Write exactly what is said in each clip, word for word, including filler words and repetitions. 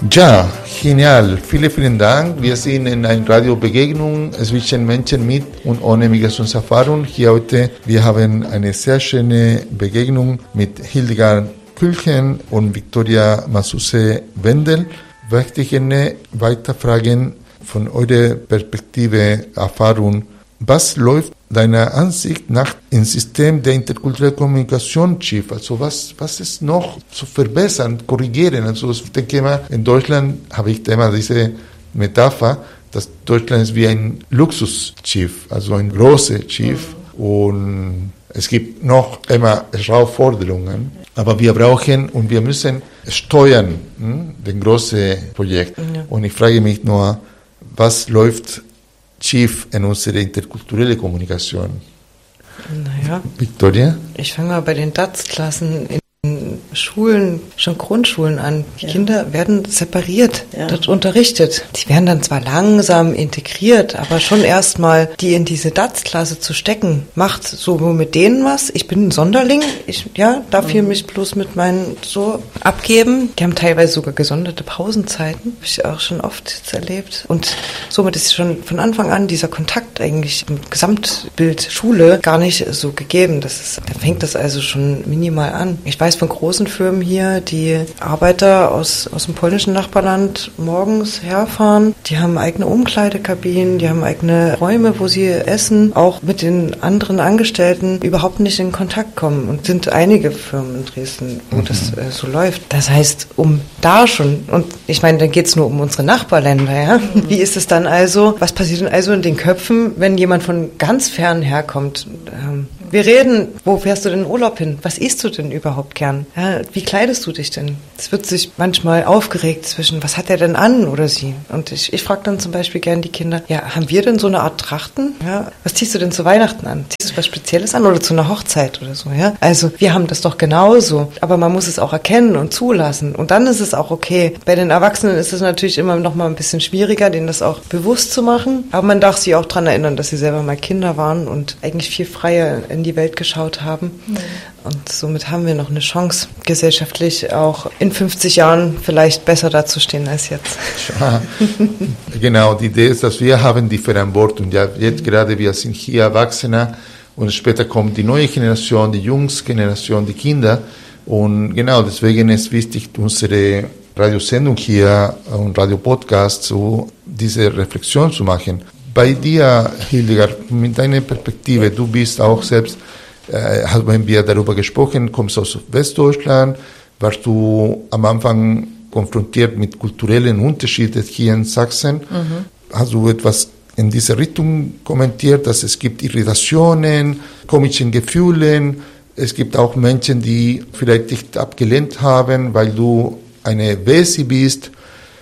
Ja, genial. Vielen, vielen Dank. Wir sind in einer Radiobegegnung zwischen Menschen mit und ohne Migrationserfahrung. Hier heute, wir haben eine sehr schöne Begegnung mit Hildegard Kühlchen und Victoria Masuse-Wendel. Ich möchte gerne weiter fragen von eurer Perspektive, Erfahrung. Was läuft deiner Ansicht nach im System der interkulturellen Kommunikation schief? Also was, was ist noch zu verbessern, korrigieren? Also ich denke mal, in Deutschland habe ich immer diese Metapher, dass Deutschland ist wie ein Luxusschiff, also ein großes Schiff. Mhm. Und es gibt noch immer Herausforderungen, aber wir brauchen und wir müssen steuern, hm, den großen Projekt. Ja. Und ich frage mich nur, was läuft schief in unserer interkulturellen Kommunikation? Naja, Victoria? Ich fange mal bei den D A Z-Klassen in Schulen, schon Grundschulen an. Die ja. Kinder werden separiert, ja. dort unterrichtet. Die werden dann zwar langsam integriert, aber schon erstmal die in diese D A Z-Klasse zu stecken, macht so mit denen was. Ich bin ein Sonderling, ich ja, darf mhm. hier mich bloß mit meinen so abgeben. Die haben teilweise sogar gesonderte Pausenzeiten, habe ich auch schon oft jetzt erlebt. Und somit ist schon von Anfang an dieser Kontakt eigentlich im Gesamtbild Schule gar nicht so gegeben. Das ist, da fängt das also schon minimal an. Ich weiß von großen Firmen hier, die Arbeiter aus, aus dem polnischen Nachbarland morgens herfahren. Die haben eigene Umkleidekabinen, die haben eigene Räume, wo sie essen, auch mit den anderen Angestellten überhaupt nicht in Kontakt kommen. Und sind einige Firmen in Dresden, wo mhm. das äh, so läuft. Das heißt, um da schon, und ich meine, dann geht es nur um unsere Nachbarländer, ja. Mhm. Wie ist es dann also, was passiert denn also in den Köpfen, wenn jemand von ganz fern herkommt? Ähm, Wir reden, wo fährst du denn in Urlaub hin? Was isst du denn überhaupt gern? Ja, wie kleidest du dich denn? Es wird sich manchmal aufgeregt zwischen, was hat er denn an oder sie? Und ich, ich frage dann zum Beispiel gern die Kinder, ja, haben wir denn so eine Art Trachten? Ja, was ziehst du denn zu Weihnachten an? Ziehst du was Spezielles an oder zu einer Hochzeit oder so? Ja, also wir haben das doch genauso, aber man muss es auch erkennen und zulassen. Und dann ist es auch okay. Bei den Erwachsenen ist es natürlich immer noch mal ein bisschen schwieriger, denen das auch bewusst zu machen. Aber man darf sie auch daran erinnern, dass sie selber mal Kinder waren und eigentlich viel freier in die Welt geschaut haben. Mhm. Und somit haben wir noch eine Chance, gesellschaftlich auch in fünfzig Jahren vielleicht besser dazustehen als jetzt. Ja, genau, die Idee ist, dass wir haben die Verantwortung. Ja, jetzt gerade, wir sind hier Erwachsene und später kommt die neue Generation, die Jungsgeneration, die Kinder. Und genau, deswegen ist wichtig, unsere Radiosendung hier und Radiopodcast, so diese Reflexion zu machen. Bei dir, Hildegard, mit deiner Perspektive, du bist auch selbst, äh, haben wir darüber gesprochen, kommst aus Westdeutschland, warst du am Anfang konfrontiert mit kulturellen Unterschieden hier in Sachsen. Mhm. Hast du etwas in diese Richtung kommentiert, dass es gibt Irritationen, komische Gefühle, es gibt auch Menschen, die vielleicht dich abgelehnt haben, weil du eine Wesi bist.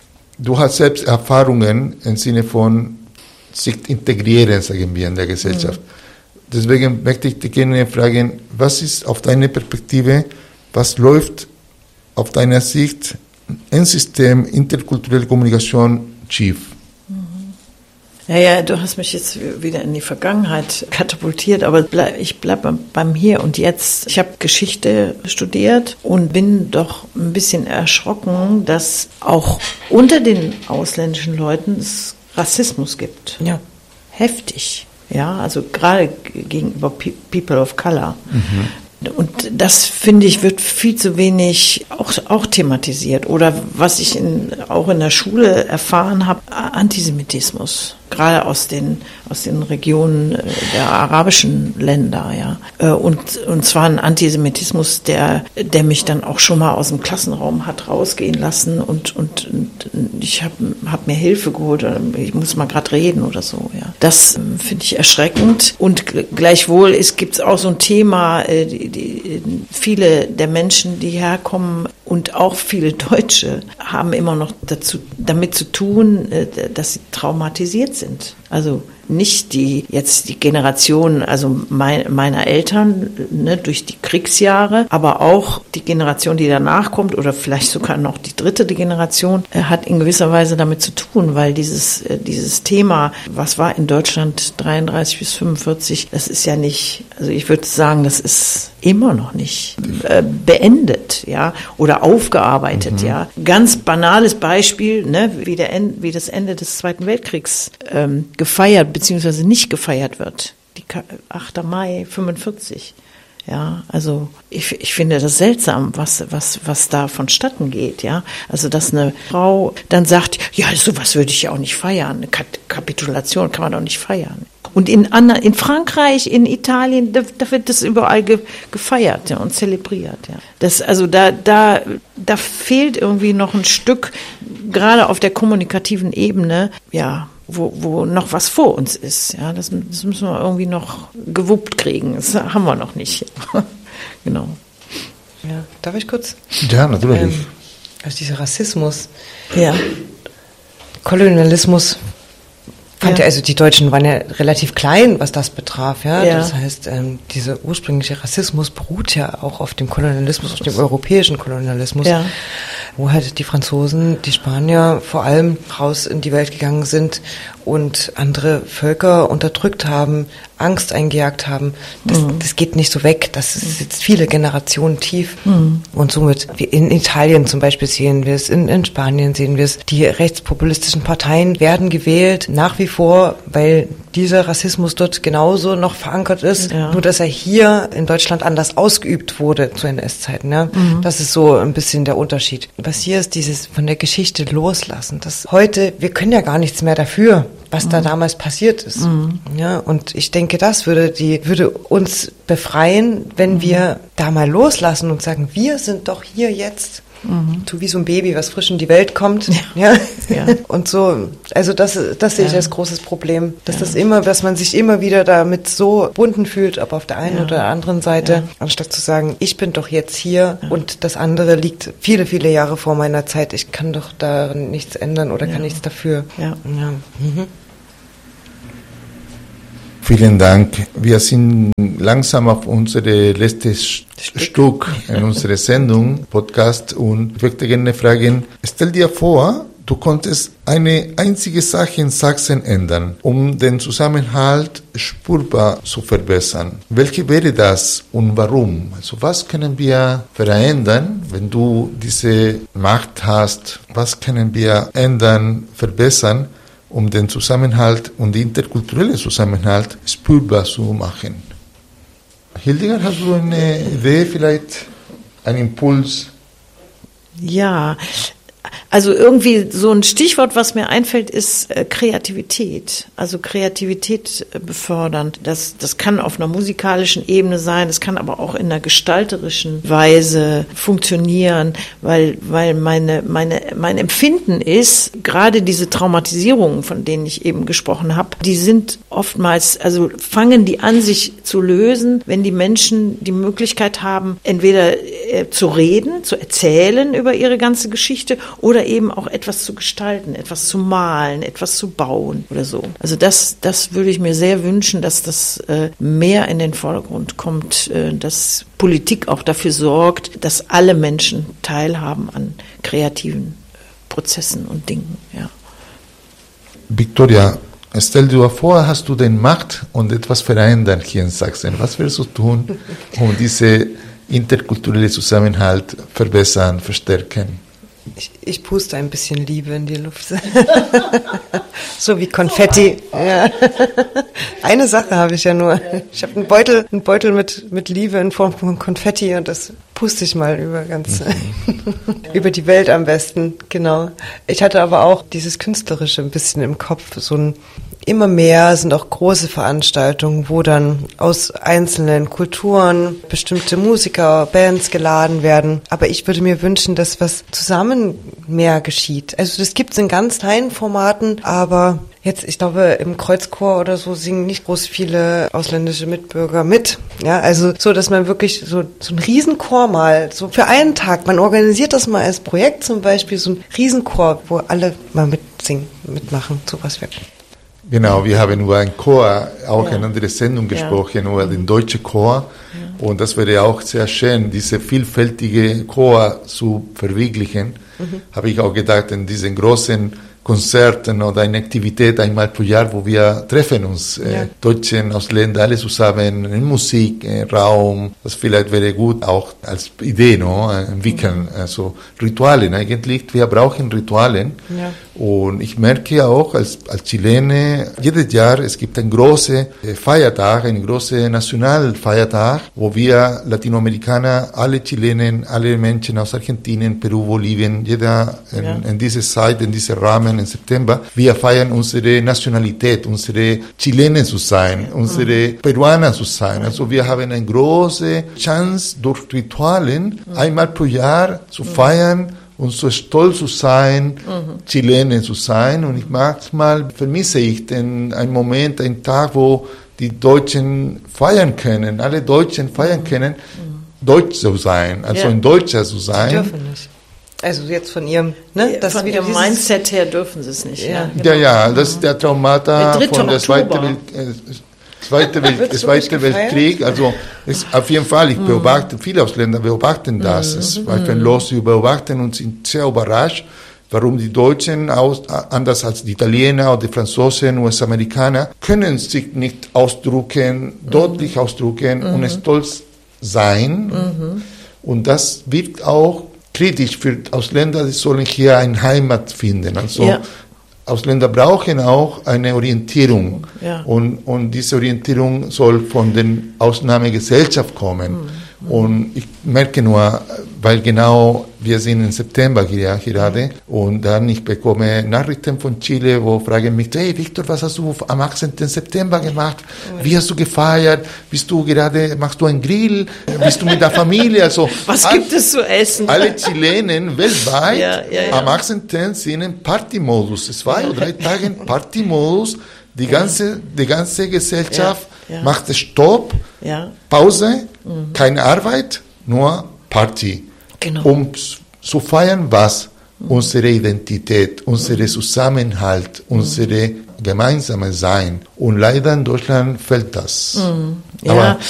Du hast selbst Erfahrungen im Sinne von sich integrieren, sagen wir, in der Gesellschaft. Mhm. Deswegen möchte ich dich gerne fragen, was ist auf deiner Perspektive, was läuft auf deiner Sicht im System interkulturelle Kommunikation schief? Naja, du hast mich jetzt wieder in die Vergangenheit katapultiert, aber bleib, ich bleibe beim Hier und Jetzt. Ich habe Geschichte studiert und bin doch ein bisschen erschrocken, dass auch unter den ausländischen Leuten es Rassismus gibt. Ja. Heftig. Ja, also gerade gegenüber People of Color. Mhm. Und das, finde ich, wird viel zu wenig auch, auch thematisiert. Oder was ich in, auch in der Schule erfahren habe, Antisemitismus. Gerade aus den, aus den Regionen der arabischen Länder, ja. Und, und zwar ein Antisemitismus, der, der mich dann auch schon mal aus dem Klassenraum hat rausgehen lassen und, und, und ich habe hab mir Hilfe geholt, ich muss mal gerade reden oder so, ja. Das finde ich erschreckend. Und gleichwohl gibt es auch so ein Thema, die, die, viele der Menschen, die herkommen und auch viele Deutsche haben immer noch dazu, damit zu tun, dass sie traumatisiert sind. Also nicht die jetzt die Generation, also mein, meiner Eltern, ne, durch die Kriegsjahre, aber auch die Generation, die danach kommt oder vielleicht sogar noch die dritte Generation, äh, hat in gewisser Weise damit zu tun, weil dieses äh, dieses Thema, was war in Deutschland dreiunddreißig bis fünfundvierzig, das ist ja nicht, also ich würde sagen, das ist immer noch nicht äh, beendet, ja, oder aufgearbeitet, mhm. ja. Ganz banales Beispiel, ne, wie der End, wie das Ende des Zweiten Weltkriegs ähm, gefeiert beziehungsweise nicht gefeiert wird. Die achter Mai fünfundvierzig. Ja, also ich, ich finde das seltsam, was, was, was da vonstatten geht, ja. Also, dass eine Frau dann sagt, ja, sowas würde ich ja auch nicht feiern. Eine Kapitulation kann man doch nicht feiern. Und in, in Frankreich, in Italien, da, da wird das überall ge, gefeiert, ja, und zelebriert, ja. Das, also da, da, da fehlt irgendwie noch ein Stück, gerade auf der kommunikativen Ebene, ja, wo, wo noch was vor uns ist. Ja, das, das müssen wir irgendwie noch gewuppt kriegen. Das haben wir noch nicht. Genau. Ja, darf ich kurz? Ja, natürlich. Ähm, also dieser Rassismus, ja. Kolonialismus, fand ja. ja, also die Deutschen waren ja relativ klein, was das betraf. Ja, ja. Das heißt, ähm, dieser ursprüngliche Rassismus beruht ja auch auf dem Kolonialismus, auf dem europäischen Kolonialismus. Ja. Wo halt die Franzosen, die Spanier vor allem raus in die Welt gegangen sind und andere Völker unterdrückt haben, Angst eingejagt haben. Das, mhm. das geht nicht so weg. Das ist jetzt viele Generationen tief. Mhm. Und somit, wie in Italien zum Beispiel sehen wir es, in, in Spanien sehen wir es, die rechtspopulistischen Parteien werden gewählt, nach wie vor, weil dieser Rassismus dort genauso noch verankert ist, ja. nur dass er hier in Deutschland anders ausgeübt wurde zu N S-Zeiten. Ja? Mhm. Das ist so ein bisschen der Unterschied. Was hier ist, dieses von der Geschichte loslassen. Das heute, wir können ja gar nichts mehr dafür, was mhm. da damals passiert ist. Mhm. Ja, und ich denke, das würde die, würde uns befreien, wenn mhm. wir da mal loslassen und sagen, wir sind doch hier jetzt. Mhm. So wie so ein Baby, was frisch in die Welt kommt. Ja. Ja. Und so, also das, das sehe ich ja. als großes Problem, dass ja. das immer, dass man sich immer wieder damit so verbunden fühlt, ob auf der einen ja. oder der anderen Seite, ja. anstatt zu sagen, ich bin doch jetzt hier ja. und das andere liegt viele, viele Jahre vor meiner Zeit. Ich kann doch da nichts ändern oder ja. kann nichts dafür. Ja. Ja. Mhm. Vielen Dank. Wir sind langsam auf unsere letztes Stück, Stück in unserer Sendung, Podcast, und ich möchte gerne fragen, stell dir vor, du konntest eine einzige Sache in Sachsen ändern, um den Zusammenhalt spürbar zu verbessern. Welche wäre das und warum? Also was können wir verändern, wenn du diese Macht hast? Was können wir ändern, verbessern, um den Zusammenhalt und den interkulturellen Zusammenhalt spürbar zu machen? Hildegard, hast du eine Idee, vielleicht einen Impuls? Ja, also irgendwie so ein Stichwort, was mir einfällt, ist äh, Kreativität. Also Kreativität äh, befördern. Das, das kann auf einer musikalischen Ebene sein, es kann aber auch in einer gestalterischen Weise funktionieren, weil, weil meine, meine, mein Empfinden ist, gerade diese Traumatisierungen, von denen ich eben gesprochen habe, die sind oftmals, also fangen die an, sich zu lösen, wenn die Menschen die Möglichkeit haben, entweder äh, zu reden, zu erzählen über ihre ganze Geschichte oder eben auch etwas zu gestalten, etwas zu malen, etwas zu bauen oder so. Also das, das würde ich mir sehr wünschen, dass das äh, mehr in den Vordergrund kommt, äh, dass Politik auch dafür sorgt, dass alle Menschen teilhaben an kreativen Prozessen und Dingen. Ja. Victoria, stell dir vor, hast du den Macht und etwas verändern hier in Sachsen. Was wirst du tun, um diese interkulturelle Zusammenhalt verbessern, verstärken? Ich, ich puste ein bisschen Liebe in die Luft. So wie Konfetti. Ja. Eine Sache habe ich ja nur. Ich habe einen Beutel, einen Beutel mit, mit Liebe in Form von Konfetti und das puste ich mal über ganz, mhm. über die Welt am besten. Genau. Ich hatte aber auch dieses Künstlerische ein bisschen im Kopf. So ein, immer mehr sind auch große Veranstaltungen, wo dann aus einzelnen Kulturen bestimmte Musiker, Bands geladen werden. Aber ich würde mir wünschen, dass was zusammen mehr geschieht. Also das gibt es in ganz kleinen Formaten, aber jetzt, ich glaube, im Kreuzchor oder so singen nicht groß viele ausländische Mitbürger mit. Ja, also so, dass man wirklich so, so einen Riesenchor mal, so für einen Tag, man organisiert das mal als Projekt zum Beispiel, so ein Riesenchor, wo alle mal mitsingen, mitmachen, sowas wird. Genau, wir haben über einen Chor auch Ja. eine andere Sendung gesprochen, Ja. über den deutschen Chor. Ja. Und das wäre auch sehr schön, diese vielfältige Chor zu verwirklichen. Mhm. Habe ich auch gedacht, in diesen großen Konzerten oder eine Aktivität einmal pro Jahr, wo wir treffen uns, ja. äh, Deutschen, Ausländer, alle zusammen in Musik, äh, Raum. Das vielleicht wäre gut auch als Idee, no, entwickeln. Mhm. Also Ritualen eigentlich. Wir brauchen Ritualen. Ja. Und ich merke auch als, als Chilene, jedes Jahr, es gibt einen großen Feiertag, einen großen Nationalfeiertag, wo wir Latinoamerikaner, alle Chilenen, alle Menschen aus Argentinien, Peru, Bolivien, jeder in, ja. in dieser Zeit, in diesem Rahmen, im September, wir feiern unsere Nationalität, unsere Chilenen zu sein, unsere mhm. Peruaner zu sein. Also wir haben eine große Chance, durch Ritualen mhm. einmal pro Jahr zu mhm. feiern, und so stolz zu sein, mhm. Chilene zu sein. Und ich manchmal vermisse ich den, einen Moment, einen Tag, wo die Deutschen feiern können, alle Deutschen feiern können, mhm. Deutsch zu sein, also ja. ein Deutscher zu sein. Sie dürfen nicht. Also jetzt von ihrem, ne? Das von ihrem Mindset her dürfen sie es nicht. Ja, ja, genau. ja, ja, das ist der Traumata der von der Zweiten Welt. Äh, Zweite, Welt, Zweite Weltkrieg, also ist auf jeden Fall, ich beobachte, viele Ausländer beobachten das, mm. es war kein Los, sie beobachten und sind sehr überrascht, warum die Deutschen, aus, anders als die Italiener oder die Franzosen, U S-Amerikaner, können sich nicht ausdrücken, mm. deutlich ausdrücken mm. und stolz sein. Mm. Und das wirkt auch kritisch für Ausländer, die sollen hier eine Heimat finden. Also ja. Ausländer brauchen auch eine Orientierung ja. und, und diese Orientierung soll von der Ausnahmegesellschaft kommen. Mhm. Und ich merke nur, weil genau wir sind im September hier gerade und dann ich bekomme Nachrichten von Chile, wo fragen mich, hey Victor, was hast du am achtzehnten September gemacht? Wie hast du gefeiert? Bist du gerade, machst du einen Grill? Bist du mit der Familie? Also was all, gibt es zu essen? Alle Chilenen weltweit ja, ja, ja. am achtzehnten sind im Partymodus. Zwei oder drei Tage im Partymodus. Die ganze, die ganze Gesellschaft ja, ja. macht Stopp, ja. Pause, mhm. keine Arbeit, nur Party. Genau. Um zu feiern, was? Mhm. Unsere Identität, unsere Zusammenhalt, mhm. unsere gemeinsame Sein. Und leider in Deutschland fällt das. Mhm. Ja. Aber